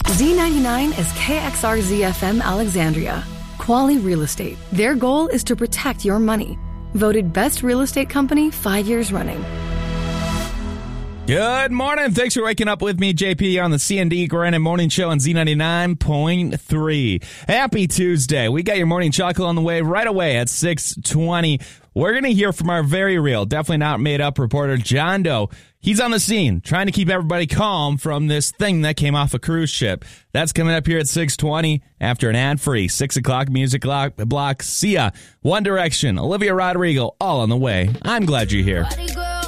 Z99 is KXRZ FM Alexandria. Quality Real Estate. Their goal is to protect your money. Voted best real estate company 5 years running. Good morning. Thanks for waking up with me, JP, on the C&D Granite Morning Show on Z99.3. Happy Tuesday. We got your morning chocolate on the way right away at 6:20. We're going to hear from our very real, definitely not made up reporter, John Doe. He's on the scene trying to keep everybody calm from this thing that came off a cruise ship. That's coming up here at 6:20 after an ad-free 6 o'clock music block. Sia, One Direction, Olivia Rodrigo, all on the way. I'm glad you're here.